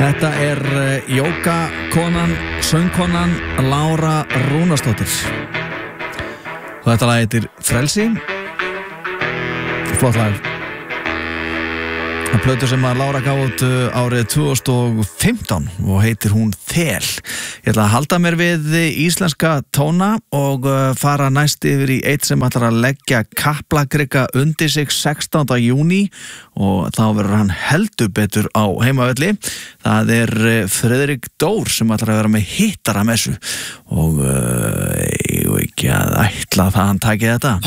Þetta jógakonan, söngkonan Lára Rúnarsdóttir. Og þetta lag heitir Frelsi. Flott lag. Það plötu sem að Lára gaf út árið 2015 og heitir hún Þel. Ég ætla að halda mér við íslenska tóna og fara næst yfir í eitt sem ætlar að leggja Kaplakrika undir sig 16. júní og þá verður hann heldur betur á heimavelli. Það Friðrik Dór sem ætlar að vera með hittaramessu og ég ekki að ætla það hann taki þetta.